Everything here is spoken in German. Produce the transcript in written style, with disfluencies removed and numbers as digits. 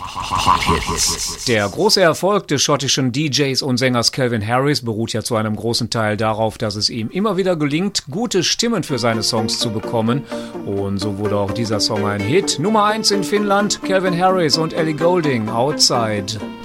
Der große Erfolg des schottischen DJs und Sängers Calvin Harris beruht ja zu einem großen Teil darauf, dass es ihm immer wieder gelingt, gute Stimmen für seine Songs zu bekommen. Und so wurde auch dieser Song ein Hit. Nummer 1 in Finnland, Calvin Harris und Ellie Goulding, Outside.